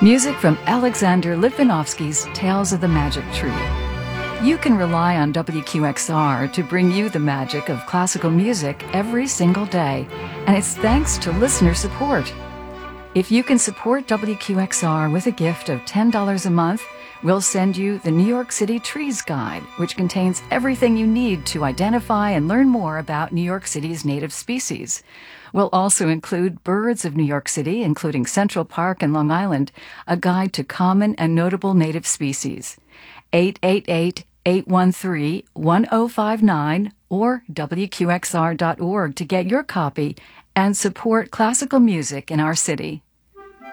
Music from Alexander Litvinovsky's Tales of the Magic Tree. You can rely on WQXR to bring you the magic of classical music every single day, and it's thanks to listener support. If you can support WQXR with a gift of $10 a month, we'll send you the New York City Trees Guide, which contains everything you need to identify and learn more about New York City's native species. We'll also include Birds of New York City, including Central Park and Long Island, a guide to common and notable native species. 888-813-1059 or WQXR.org to get your copy and support classical music in our city.